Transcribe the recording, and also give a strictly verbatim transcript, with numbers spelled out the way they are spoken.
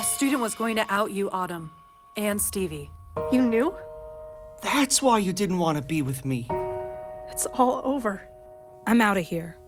student was going to out you, Autumn. And Stevie. You knew? That's why you didn't want to be with me. It's all over. I'm out of here.